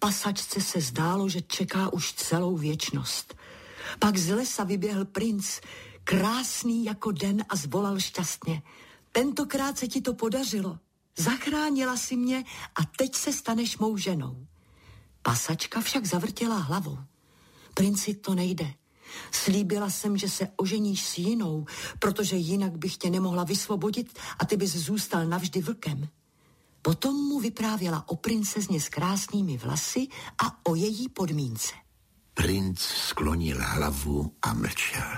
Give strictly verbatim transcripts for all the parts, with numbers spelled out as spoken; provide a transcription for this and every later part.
Pasačce se zdálo, že čeká už celou věčnost. Pak z lesa vyběhl princ, krásný jako den, a zvolal šťastně: tentokrát se ti to podařilo. Zachránila si mě a teď se staneš mou ženou. Pasačka však zavrtěla hlavou. Princi, to nejde. Slíbila jsem, že se oženíš s jinou, protože jinak bych tě nemohla vysvobodit a ty bys zůstal navždy vlkem. Potom mu vyprávěla o princezně s krásnými vlasy a o její podmínce. Princ sklonil hlavu a mlčel.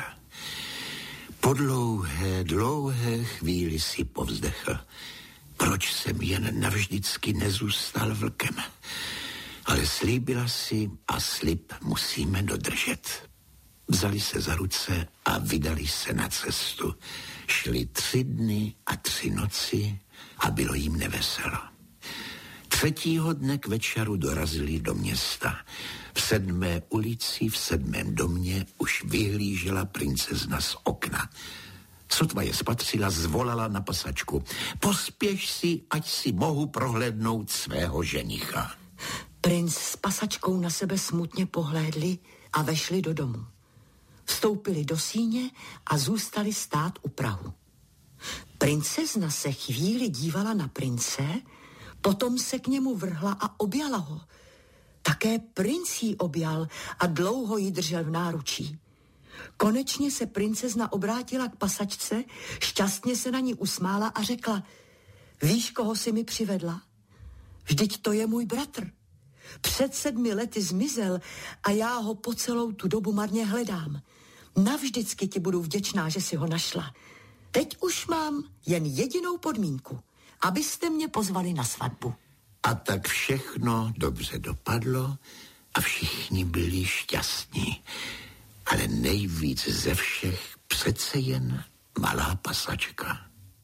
Po dlouhé, dlouhé chvíli si povzdechl. Proč jsem jen navždycky nezůstal vlkem? Ale slíbila si a slib musíme dodržet. Vzali se za ruce a vydali se na cestu. Šli tři dny a tři noci a bylo jim neveselo. Třetího dne k večeru dorazili do města. V sedmé ulici, v sedmém domě už vyhlížela princezna z okna. Sotva je spatřila, zvolala na pasačku: pospěš si, ať si mohu prohlédnout svého ženicha. Princ s pasačkou na sebe smutně pohlédli a vešli do domu. Vstoupili do síně a zůstali stát u prahu. Princezna se chvíli dívala na prince, potom se k němu vrhla a objala ho. Také princ jí objal a dlouho ji držel v náručí. Konečně se princezna obrátila k pasačce, šťastně se na ní usmála a řekla: víš, koho jsi mi přivedla? Vždyť to je můj bratr. Před sedmi lety zmizel a já ho po celou tu dobu marně hledám. Navždycky ti budu vděčná, že si ho našla. Teď už mám jen jedinou podmínku, abyste mě pozvali na svatbu. A tak všechno dobře dopadlo a všichni byli šťastní. Ale nejvíc ze všech přece jen malá pasačka.